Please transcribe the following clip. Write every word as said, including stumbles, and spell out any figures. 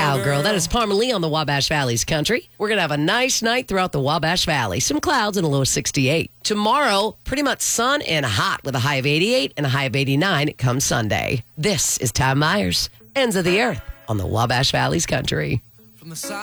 Cowgirl. That is Parma Lee on the Wabash Valley's Country. We're going to have a nice night throughout the Wabash Valley. Some clouds and a low of sixty-eight. Tomorrow, pretty much sun and hot with a high of eighty-eight and a high of eighty-nine come Sunday. This is Tom Myers, Ends of the Earth on the Wabash Valley's Country. From the side